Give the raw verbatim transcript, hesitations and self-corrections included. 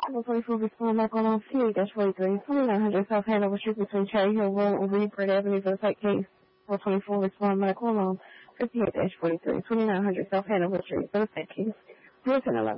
Level twenty-four, respond back on C eight forty-three, twenty-nine hundred South Hanover Street between Cherry Hill Road and Reedford Avenue for the site case. Level twenty-four, respond back on fifty-eight forty-three, twenty-nine hundred South Hanover Street for the site case. Listen, eleven.